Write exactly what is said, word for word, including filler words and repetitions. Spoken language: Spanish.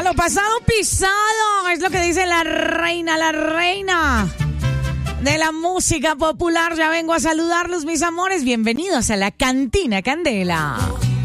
lo pasado pisado, es lo que dice la reina, la reina de la música popular. Ya vengo a saludarlos, mis amores. Bienvenidos a la Cantina Candela.